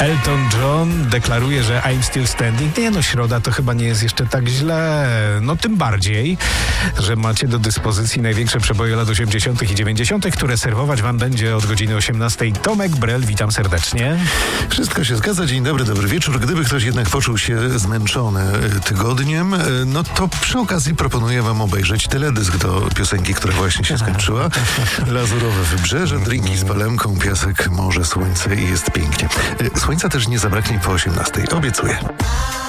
Elton John deklaruje, że I'm still standing. Nie no, środa to chyba nie jest jeszcze tak źle. No tym bardziej, że macie do dyspozycji największe przeboje lat 80. i 90., które serwować wam będzie od godziny 18. Tomek Brel, witam serdecznie. Wszystko się zgadza. Dzień dobry, dobry wieczór. Gdyby ktoś jednak poczuł się zmęczony tygodniem, no to przy okazji proponuję wam obejrzeć teledysk do piosenki, która właśnie się skończyła. Lazurowe wybrzeże, drinki z palemką, piasek, morze, słońce i jest pięknie. Słońca też nie zabraknie po 18. Obiecuję.